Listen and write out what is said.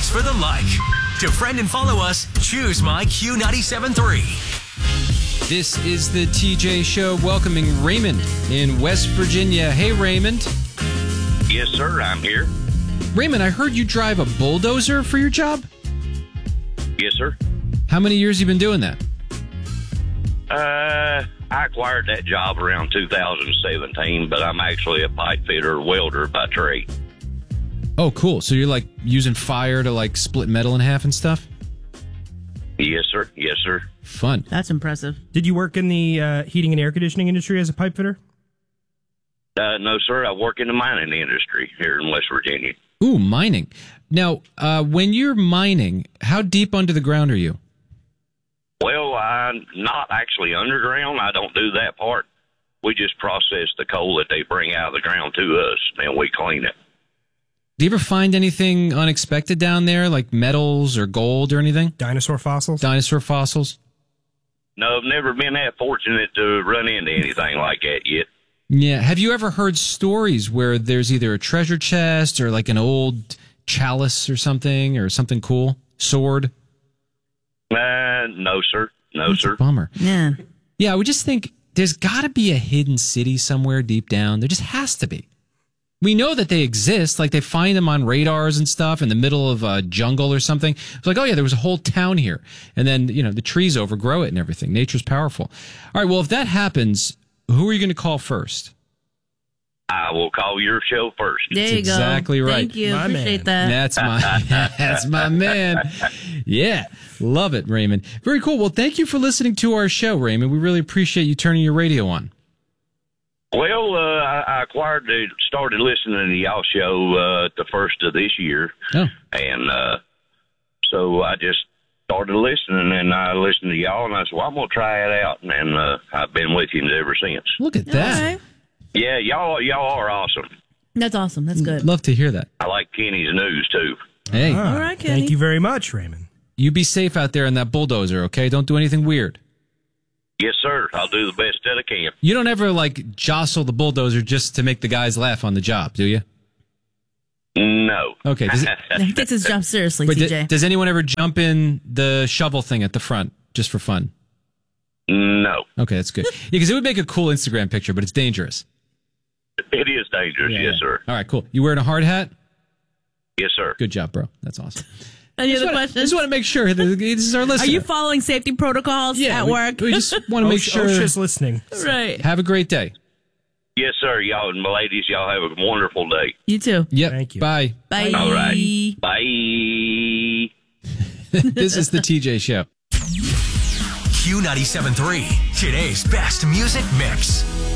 Thanks for the like. To friend and follow us, choose my Q97.3. This is the TJ Show, welcoming Raymond in West Virginia. Hey, Raymond. Yes, sir, I'm here. Raymond, I heard you drive a bulldozer for your job? Yes, sir. How many years have you been doing that? I acquired that job around 2017, but I'm actually a pipe fitter welder by trade. Oh, cool. So you're like using fire to like split metal in half and stuff? Yes, sir. Yes, sir. Fun. That's impressive. Did you work in the heating and air conditioning industry as a pipe fitter? No, sir. I work in the mining industry here in West Virginia. Ooh, mining. Now, when you're mining, how deep under the ground are you? Well, I'm not actually underground. I don't do that part. We just process the coal that they bring out of the ground to us, and we clean it. Do you ever find anything unexpected down there, like metals or gold or anything? Dinosaur fossils? Dinosaur fossils? No, I've never been that fortunate to run into anything like that yet. Yeah. Have you ever heard stories where there's either a treasure chest or like an old chalice or something cool? Sword? No, sir. No, That's sir. a bummer. Yeah. Yeah, I would just think there's got to be a hidden city somewhere deep down. There just has to be. We know that they exist, like they find them on radars and stuff in the middle of a jungle or something. It's like, oh yeah, there was a whole town here. And then, the trees overgrow it and everything. Nature's powerful. All right, well, if that happens, who are you going to call first? I will call your show first. There you go. Exactly right. Thank you. My Appreciate man. that. That's my man. Yeah, love it, Raymond. Very cool. Well, thank you for listening to our show, Raymond. We really appreciate you turning your radio on. Well, I started listening to y'all show at the first of this year. Oh. And so I just started listening, and I listened to y'all, and I said, well, I'm going to try it out. And I've been with you ever since. Look at that. Okay. Yeah, y'all are awesome. That's awesome. That's good. Love to hear that. I like Kenny's news, too. Hey, All right, Kenny. Thank you very much, Raymond. you be safe out there in that bulldozer, okay? Don't do anything weird. Yes, sir. I'll do the best that I can. You don't ever, jostle the bulldozer just to make the guys laugh on the job, do you? No. Okay. He takes his job seriously, Wait, TJ. does anyone ever jump in the shovel thing at the front just for fun? No. Okay, that's good. Yeah, because it would make a cool Instagram picture, but it's dangerous. It is dangerous. Yes, sir. All right, cool. You wearing a hard hat? Yes, sir. Good job, bro. That's awesome. Any other I questions? just want to make sure that this is our listener. Are you following safety protocols at work? We just want to make sure. OSHA's listening. Right. Have a great day. Yes, sir. Y'all and my ladies, y'all have a wonderful day. You too. Yep. Thank you. Bye. Bye. All right. Bye. This is the TJ Show. Q97.3, today's best music mix.